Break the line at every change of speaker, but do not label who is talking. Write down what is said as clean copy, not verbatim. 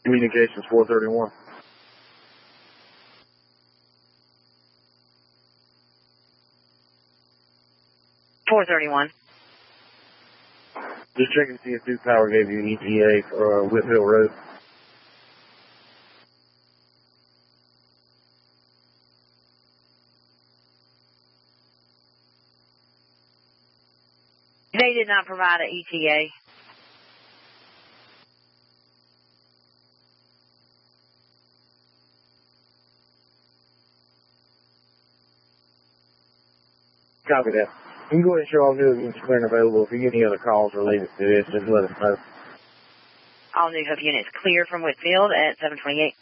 Communications 431. Just checking to see if Duke Power gave you an ETA for Whitfield Road.
They did not provide an ETA.
Copy that. You can go ahead and show all new units clear and available. If you get any other calls related to this, just let us know.
All new hub units clear from Whitfield at 728.